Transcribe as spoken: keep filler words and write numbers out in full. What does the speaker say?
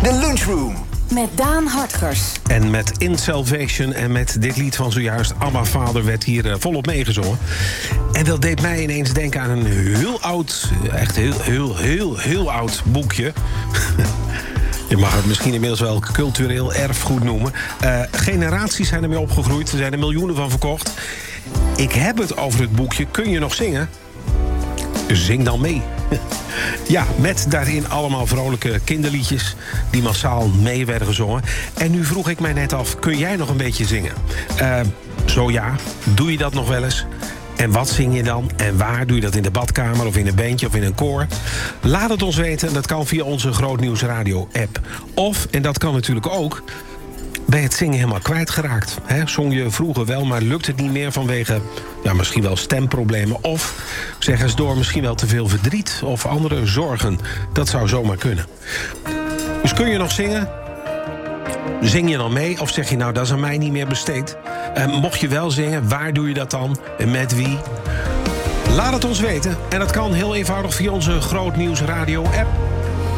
De Lunchroom. Met Daan Hartgers. En met In Salvation en met dit lied van zojuist, Abba Vader, werd hier uh, volop meegezongen. En dat deed mij ineens denken aan een heel oud, echt heel, heel, heel, heel oud boekje. Je mag het misschien inmiddels wel cultureel erfgoed noemen. Uh, generaties zijn ermee opgegroeid, er zijn er miljoenen van verkocht. Ik heb het over het boekje Kun je nog zingen? Zing dan mee. Ja, met daarin allemaal vrolijke kinderliedjes die massaal mee werden gezongen. En nu vroeg ik mij net af, kun jij nog een beetje zingen? Uh, zo ja, doe je dat nog wel eens? En wat zing je dan? En waar? Doe je dat in de badkamer of in een bandje of in een koor? Laat het ons weten, dat kan via onze Grootnieuws Radio app. Of, en dat kan natuurlijk ook, ben je het zingen helemaal kwijtgeraakt. Hè? Zong je vroeger wel, maar lukt het niet meer vanwege ja, misschien wel stemproblemen. Of, zeg eens door, misschien wel te veel verdriet of andere zorgen. Dat zou zomaar kunnen. Dus kun je nog zingen? Zing je dan mee? Of zeg je nou, dat is aan mij niet meer besteed? Uh, mocht je wel zingen, waar doe je dat dan? En met wie? Laat het ons weten. En dat kan heel eenvoudig via onze Grootnieuws Radio app.